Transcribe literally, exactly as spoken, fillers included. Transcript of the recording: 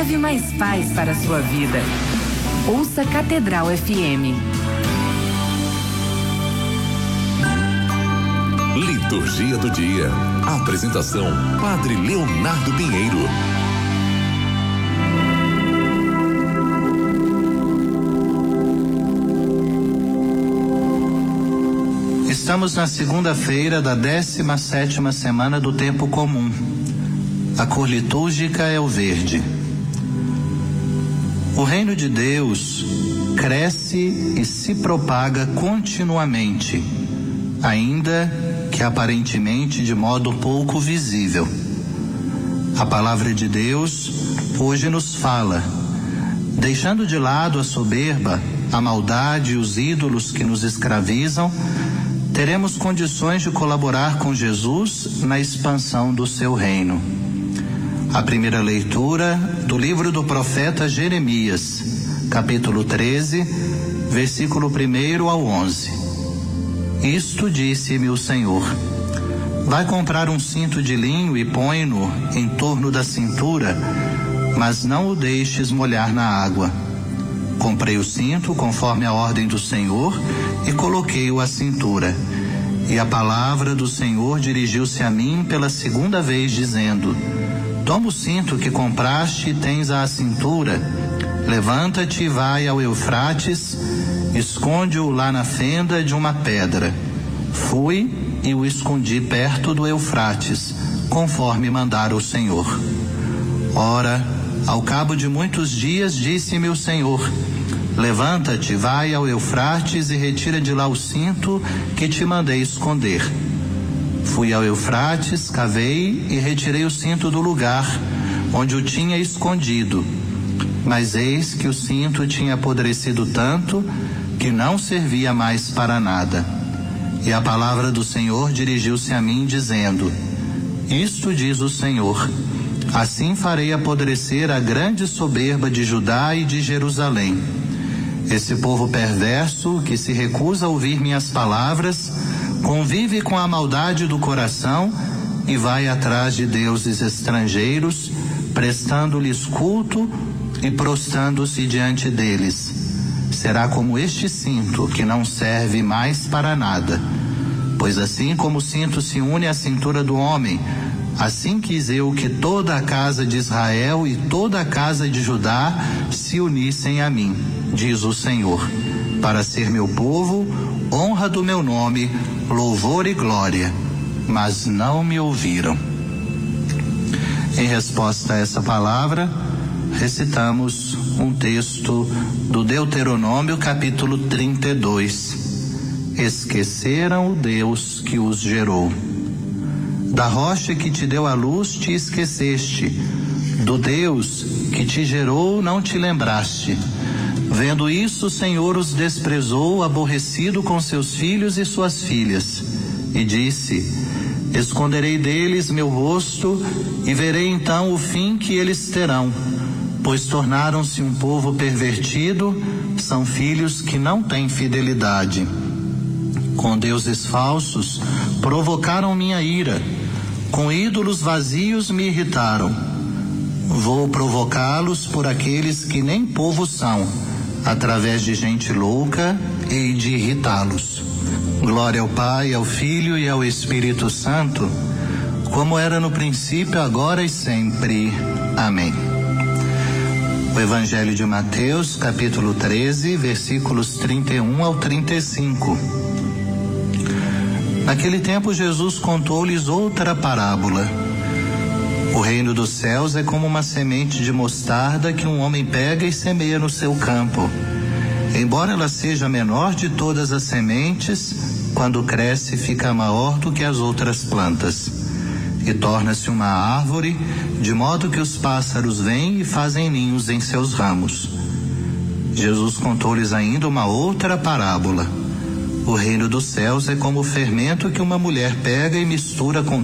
leve mais paz para a sua vida. Ouça Catedral F M. Liturgia do dia. Apresentação: Padre Leonardo Pinheiro. Estamos na segunda-feira da décima sétima semana do tempo comum. A cor litúrgica é o verde. O reino de Deus cresce e se propaga continuamente, ainda que aparentemente de modo pouco visível. A palavra de Deus hoje nos fala, deixando de lado a soberba, a maldade e os ídolos que nos escravizam, teremos condições de colaborar com Jesus na expansão do seu reino. A primeira leitura do livro do profeta Jeremias, capítulo treze, versículo primeiro ao onze. Isto disse-me o Senhor: vai comprar um cinto de linho e põe-no em torno da cintura, mas não o deixes molhar na água. Comprei o cinto conforme a ordem do Senhor e coloquei-o à cintura. E a palavra do Senhor dirigiu-se a mim pela segunda vez, dizendo: toma o cinto que compraste e tens à cintura, levanta-te e vai ao Eufrates, esconde-o lá na fenda de uma pedra. Fui e o escondi perto do Eufrates, conforme mandara o Senhor. Ora, ao cabo de muitos dias, disse-me o Senhor: levanta-te, vai ao Eufrates e retira de lá o cinto que te mandei esconder. Fui ao Eufrates, cavei e retirei o cinto do lugar onde o tinha escondido. Mas eis que o cinto tinha apodrecido tanto que não servia mais para nada. E a palavra do Senhor dirigiu-se a mim, dizendo: isto diz o Senhor: assim farei apodrecer a grande soberba de Judá e de Jerusalém. Esse povo perverso, que se recusa a ouvir minhas palavras, convive com a maldade do coração e vai atrás de deuses estrangeiros, prestando-lhes culto e prostrando-se diante deles. Será como este cinto, que não serve mais para nada. Pois assim como o cinto se une à cintura do homem, assim quis eu que toda a casa de Israel e toda a casa de Judá se unissem a mim, diz o Senhor, para ser meu povo, honra do meu nome, louvor e glória. Mas não me ouviram. Em resposta a essa palavra, recitamos um texto do Deuteronômio, capítulo trinta e dois. Esqueceram o Deus que os gerou. Da rocha que te deu a luz te esqueceste, do Deus que te gerou não te lembraste. Vendo isso, o Senhor os desprezou, aborrecido com seus filhos e suas filhas, e disse: esconderei deles meu rosto e verei então o fim que eles terão, pois tornaram-se um povo pervertido, são filhos que não têm fidelidade. Com deuses falsos provocaram minha ira, com ídolos vazios me irritaram. Vou provocá-los por aqueles que nem povo são, através de gente louca, e de irritá-los. Glória ao Pai, ao Filho e ao Espírito Santo, como era no princípio, agora e sempre. Amém. O Evangelho de Mateus, capítulo treze, versículos trinta e um ao trinta e cinco. Naquele tempo, Jesus contou-lhes outra parábola. O reino dos céus é como uma semente de mostarda que um homem pega e semeia no seu campo. Embora ela seja a menor de todas as sementes, quando cresce fica maior do que as outras plantas, e torna-se uma árvore, de modo que os pássaros vêm e fazem ninhos em seus ramos. Jesus contou-lhes ainda uma outra parábola. O reino dos céus é como o fermento que uma mulher pega e mistura com